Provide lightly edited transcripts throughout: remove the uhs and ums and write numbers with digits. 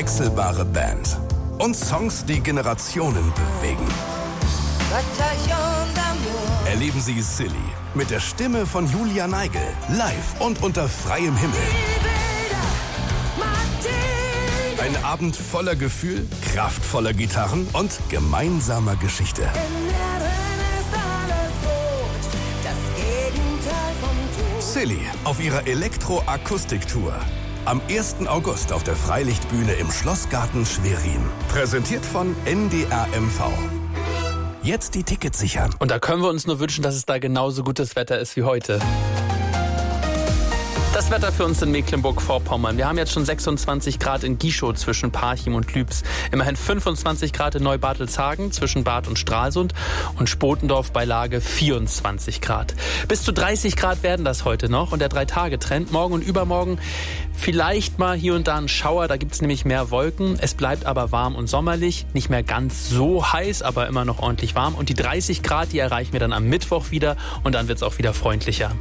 unverwechselbare Band. Und Songs, die Generationen bewegen. Erleben Sie Silly mit der Stimme von Julia Neigel, live und unter freiem Himmel. Ein Abend voller Gefühl, kraftvoller Gitarren und gemeinsamer Geschichte. Silly auf ihrer Elektro-Akustik-Tour. Am 1. August auf der Freilichtbühne im Schlossgarten Schwerin. Präsentiert von NDR MV. Jetzt die Tickets sichern. Und da können wir uns nur wünschen, dass es da genauso gutes Wetter ist wie heute. Das Wetter für uns in Mecklenburg-Vorpommern. Wir haben jetzt schon 26 Grad in Gieschow zwischen Parchim und Lübs. Immerhin 25 Grad in Neubartelshagen zwischen Bad und Stralsund und Spotendorf bei Lage 24 Grad. Bis zu 30 Grad werden das heute noch und der 3-Tage-Trend. Morgen und übermorgen vielleicht mal hier und da ein Schauer, da gibt es nämlich mehr Wolken. Es bleibt aber warm und sommerlich, nicht mehr ganz so heiß, aber immer noch ordentlich warm. Und die 30 Grad, die erreichen wir dann am Mittwoch wieder und dann wird es auch wieder freundlicher.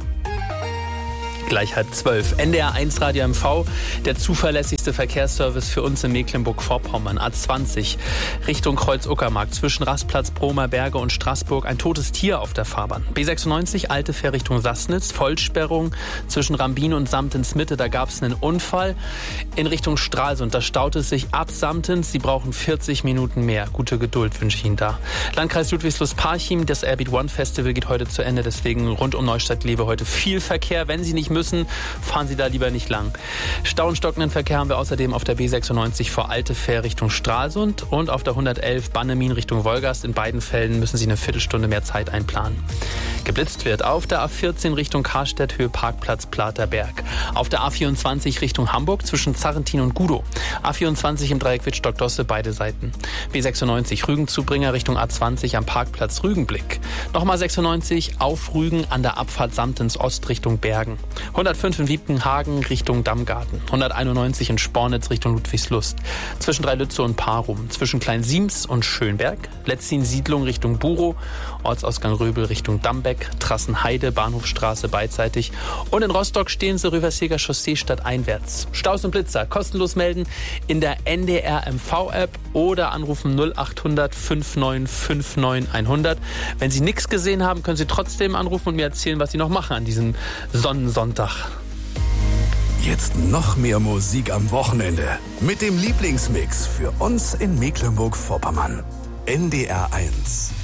Gleich 11:30. NDR 1 Radio MV, der zuverlässigste Verkehrsservice für uns in Mecklenburg-Vorpommern. A20 Richtung Kreuz-Uckermark zwischen Rastplatz, Bromer Berge und Straßburg. Ein totes Tier auf der Fahrbahn. B96 Alte Fähr Richtung Sassnitz. Vollsperrung zwischen Rambin und Samtens Mitte. Da gab es einen Unfall. In Richtung Stralsund, da staut es sich ab Samtens. Sie brauchen 40 Minuten mehr. Gute Geduld wünsche ich Ihnen da. Landkreis Ludwigslust-Parchim. Das Airbeat One Festival geht heute zu Ende. Deswegen rund um Neustadt-Lewe heute viel Verkehr. Wenn Sie nicht müssen, fahren Sie da lieber nicht lang. Stau und stockenden Verkehr haben wir außerdem auf der B96 vor Alte Fähr Richtung Stralsund und auf der 111 Bannemin Richtung Wolgast. In beiden Fällen müssen Sie eine Viertelstunde mehr Zeit einplanen. Geblitzt wird auf der A14 Richtung Karstedt, Höhe Parkplatz Platerberg. Auf der A24 Richtung Hamburg zwischen Zarrentin und Gudow. A24 im Dreieck Wittstock-Dosse, beide Seiten. B96 Rügenzubringer Richtung A20 am Parkplatz Rügenblick. Nochmal 96 auf Rügen an der Abfahrt Samtens Ost Richtung Bergen. 105 in Wiepenhagen Richtung Dammgarten. 191 in Spornitz Richtung Ludwigslust. Zwischen Dreilütze und Parum. Zwischen Klein-Siems und Schönberg. Letzin-Siedlung Richtung Burow. Ortsausgang Röbel Richtung Dambeck. Trassenheide, Bahnhofstraße beidseitig. Und in Rostock stehen Sie Rüversieger Chaussee stadteinwärts. Staus und Blitzer kostenlos melden in der NDR MV-App oder anrufen 0800 5959 100. Wenn Sie nichts gesehen haben, können Sie trotzdem anrufen und mir erzählen, was Sie noch machen an diesem Sonnensonntag. Jetzt noch mehr Musik am Wochenende. Mit dem Lieblingsmix für uns in Mecklenburg-Vorpommern. NDR 1.